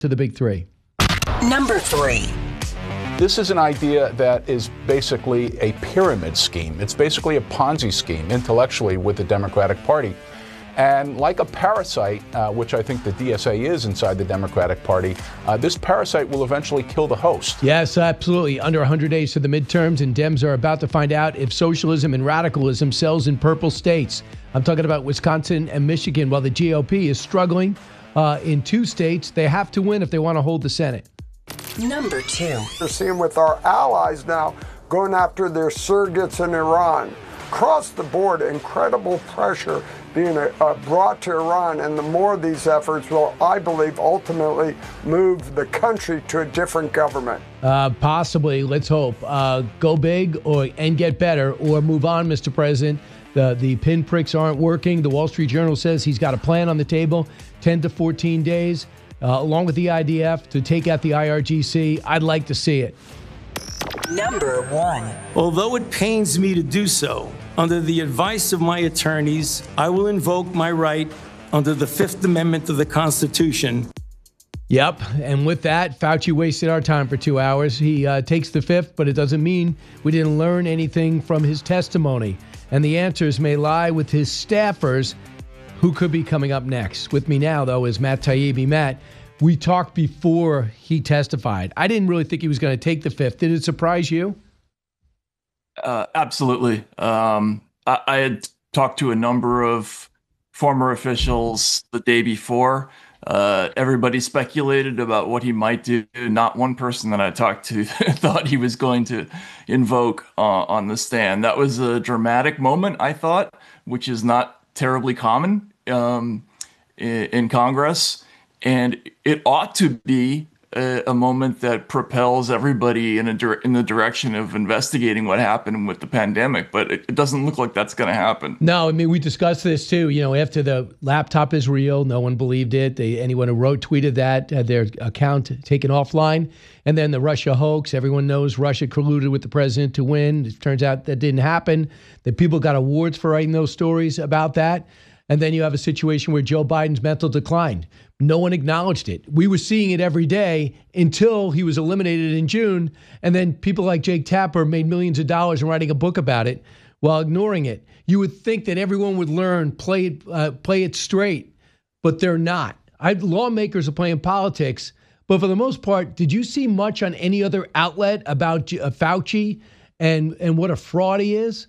To the big three. Number 3. This is an idea that is basically a pyramid scheme. It's basically a Ponzi scheme intellectually with the Democratic Party. And like a parasite, which I think the DSA is inside the Democratic Party, this parasite will eventually kill the host. Yes, absolutely. Under 100 days to the midterms, and Dems are about to find out if socialism and radicalism sells in purple states. I'm talking about Wisconsin and Michigan. While the GOP is struggling in 2 states, they have to win if they want to hold the Senate. Number 2. We're seeing with our allies now going after their surrogates in Iran. Across the board, incredible pressure being brought to Iran, and the more of these efforts will, I believe, ultimately move the country to a different government. Possibly, let's hope. Go big and get better, or move on, Mr. President. The pinpricks aren't working. The Wall Street Journal says he's got a plan on the table, 10 to 14 days, along with the IDF, to take out the IRGC. I'd like to see it. Number 1. Although it pains me to do so, under the advice of my attorneys, I will invoke my right under the Fifth Amendment of the Constitution. Yep, and with that, Fauci wasted our time for 2 hours. He takes the fifth, but it doesn't mean we didn't learn anything from his testimony. And the answers may lie with his staffers, who could be coming up next. With me now, though, is Matt Taibbi. Matt, we talked before he testified. I didn't really think he was going to take the fifth. Did it surprise you? Absolutely. I had talked to a number of former officials the day before. Everybody speculated about what he might do. Not one person that I talked to thought he was going to invoke on the stand. That was a dramatic moment, I thought, which is not terribly common in Congress. And it ought to be a moment that propels everybody in the direction of investigating what happened with the pandemic, but it doesn't look like that's going to happen. No, I mean, we discussed this too. You know, after the laptop is real, no one believed it. Anyone who tweeted that had their account taken offline. And then the Russia hoax, everyone knows Russia colluded with the president to win. It turns out that didn't happen. That people got awards for writing those stories about that. And then you have a situation where Joe Biden's mental decline. No one acknowledged it. We were seeing it every day until he was eliminated in June. And then people like Jake Tapper made millions of dollars in writing a book about it while ignoring it. You would think that everyone would learn, play it straight, but they're not. Lawmakers are playing politics. But for the most part, did you see much on any other outlet about Fauci and what a fraud he is?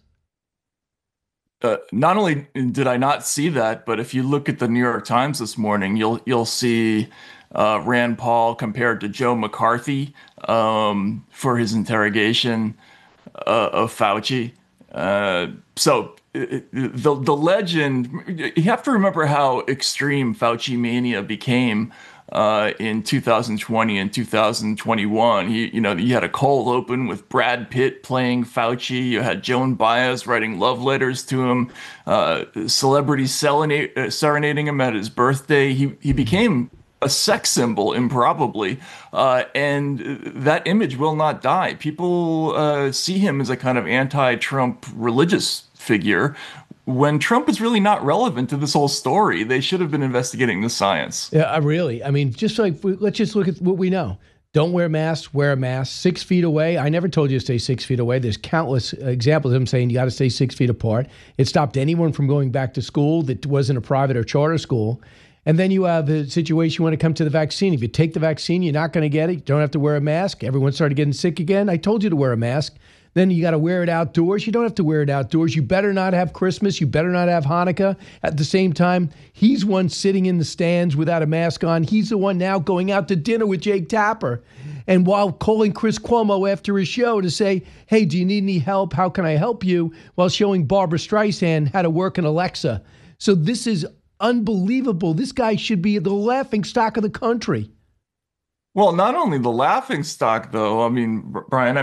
Not only did I not see that, but if you look at the New York Times this morning, you'll see Rand Paul compared to Joe McCarthy for his interrogation of Fauci. So the legend, you have to remember how extreme Fauci mania became in 2020 and 2021. You had a cold open with Brad Pitt playing Fauci. You had Joan Baez writing love letters to him, celebrities serenading him at his birthday. He became a sex symbol, improbably, and that image will not die. People see him as a kind of anti-Trump religious figure, when Trump is really not relevant to this whole story. They should have been investigating the science. Yeah, really. I mean, let's just look at what we know. Don't wear masks, wear a mask, 6 feet away. I never told you to stay 6 feet away. There's countless examples of him saying you got to stay 6 feet apart. It stopped anyone from going back to school that wasn't a private or charter school. And then you have a situation when it comes to the vaccine. If you take the vaccine, you're not going to get it. You don't have to wear a mask. Everyone started getting sick again. I told you to wear a mask. Then you got to wear it outdoors. You don't have to wear it outdoors. You better not have Christmas. You better not have Hanukkah. At the same time, he's one sitting in the stands without a mask on. He's the one now going out to dinner with Jake Tapper. And while calling Chris Cuomo after his show to say, hey, do you need any help? How can I help you? While showing Barbara Streisand how to work an Alexa. So this is unbelievable. This guy should be the laughing stock of the country. Well, not only the laughing stock, though. I mean, Brian,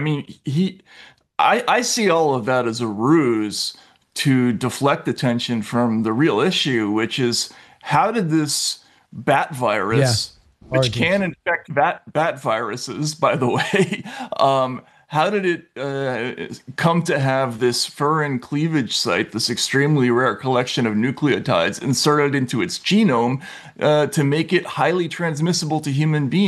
I see all of that as a ruse to deflect attention from the real issue, which is how did this bat virus, which can infect bat viruses, by the way, how did it come to have this furin cleavage site, this extremely rare collection of nucleotides, inserted into its genome to make it highly transmissible to human beings?